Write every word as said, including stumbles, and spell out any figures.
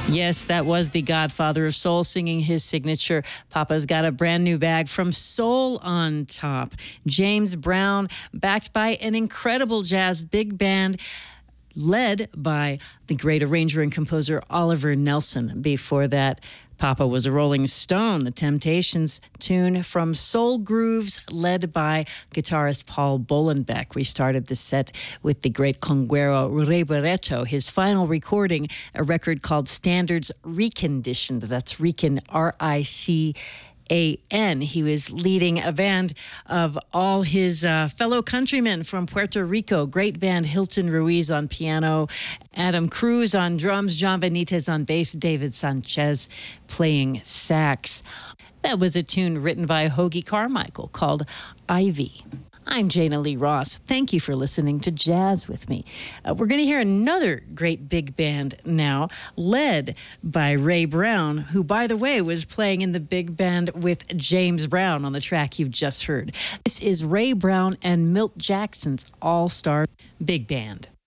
Yes, that was the godfather of soul singing his signature. Papa's Got a Brand New Bag from Soul on Top. James Brown, backed by an incredible jazz big band, led by the great arranger and composer Oliver Nelson. Before that, Papa was a Rolling Stone, the Temptations tune from Soul Grooves, led by guitarist Paul Bolenbeck. We started the set with the great conguero Ray Barretto, his final recording, a record called Standards Reconditioned. That's Recon, R I C A N. He was leading a band of all his uh, fellow countrymen from Puerto Rico. Great band, Hilton Ruiz on piano, Adam Cruz on drums, John Benitez on bass, David Sanchez playing sax. That was a tune written by Hoagy Carmichael called Ivy. I'm Jana Lee Ross. Thank you for listening to Jazz with me. Uh, we're going to hear another great big band now, led by Ray Brown, who, by the way, was playing in the big band with James Brown on the track you've just heard. This is Ray Brown and Milt Jackson's All-Star Big Band.